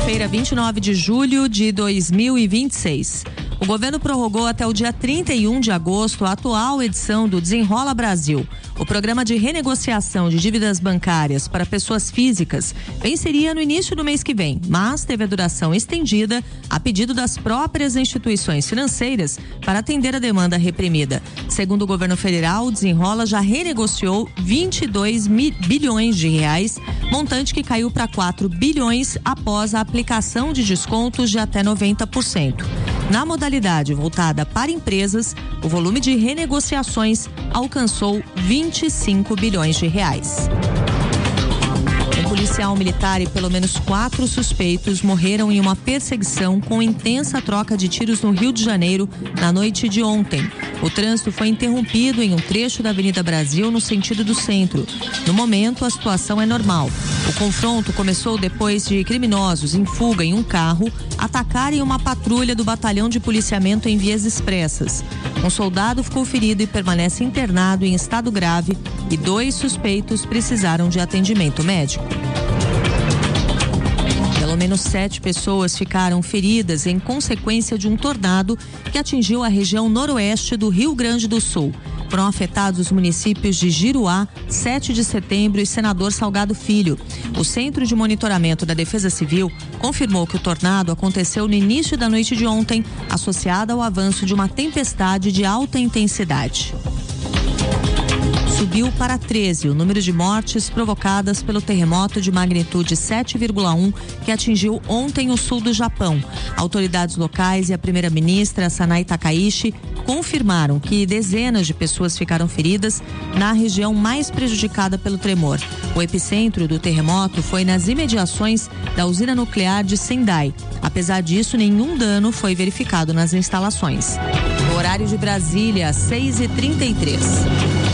Segunda-feira, 29 de julho de 2026. O governo prorrogou até o dia 31 de agosto a atual edição do Desenrola Brasil. O programa de renegociação de dívidas bancárias para pessoas físicas venceria no início do mês que vem, mas teve a duração estendida a pedido das próprias instituições financeiras para atender a demanda reprimida. Segundo o governo federal, o Desenrola já renegociou 22 bilhões de reais, montante que caiu para 4 bilhões após a aplicação de descontos de até 90%. Na modalidade voltada para empresas, o volume de renegociações alcançou 25 bilhões de reais. Um policial militar e pelo menos 4 suspeitos morreram em uma perseguição com intensa troca de tiros no Rio de Janeiro na noite de ontem. O trânsito foi interrompido em um trecho da Avenida Brasil no sentido do centro. No momento, a situação é normal. O confronto começou depois de criminosos em fuga em um carro atacarem uma patrulha do batalhão de policiamento em Vias Expressas. Um soldado ficou ferido e permanece internado em estado grave e 2 suspeitos precisaram de atendimento médico. Pelo menos 7 pessoas ficaram feridas em consequência de um tornado que atingiu a região noroeste do Rio Grande do Sul. Foram afetados os municípios de Giruá, 7 de Setembro e Senador Salgado Filho. O Centro de Monitoramento da Defesa Civil confirmou que o tornado aconteceu no início da noite de ontem, associado ao avanço de uma tempestade de alta intensidade. Subiu para 13 o número de mortes provocadas pelo terremoto de magnitude 7,1 que atingiu ontem o sul do Japão. Autoridades locais e a primeira-ministra Sanai Takaishi confirmaram que dezenas de pessoas ficaram feridas na região mais prejudicada pelo tremor. O epicentro do terremoto foi nas imediações da usina nuclear de Sendai. Apesar disso, nenhum dano foi verificado nas instalações. No horário de Brasília, 6h33.